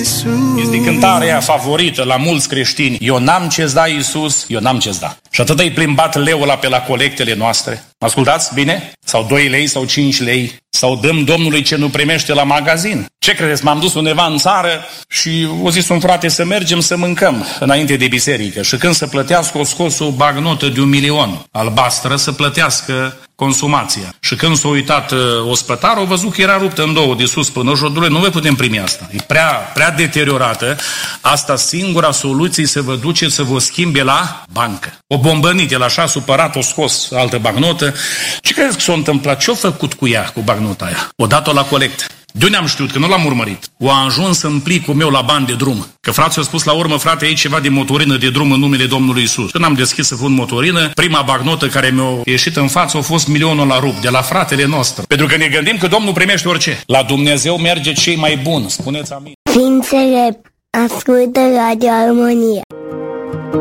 Iisus. Este cântarea favorită la mulți creștini. Eu n-am ce-ți da, Iisus, eu n-am ce-ți da. Și atât ai plimbat leul ăla pe la colectele noastre. Ascultați bine? Sau 2 lei sau 5 lei. Sau dăm Domnului ce nu primește la magazin. Ce credeți? M-am dus undeva în țară și o zis un frate să mergem să mâncăm înainte de biserică. Și când să plătească, o scos o bagnotă de 1.000.000 albastră să plătească consumația. Și când s-a uitat ospătarul, a văzut că era ruptă în două, de sus până jos. Nu vă putem primi asta. E prea deteriorată. Asta singura soluție să vă duceți să vă schimbe la bancă. O bombănit, el așa supărat, o scos altă bagnotă. Ce credeți că s-a întâmplat? Ce-a făcut cu ea, cu bagnota aia? O dat-o la colectă. De unde am știut? Că nu l-am urmărit. O a ajuns în plicul meu la bani de drum. Că frații au spus la urmă, frate, aici ceva de motorină de drum în numele Domnului Iisus. Când am deschis să fund motorină, prima bagnotă care mi-a ieșit în față a fost 1.000.000 la rup, de la fratele nostru. Pentru că ne gândim că Domnul primește orice. La Dumnezeu merge cei mai buni. Spuneți amin. Ființele ascultă Radio Armonie.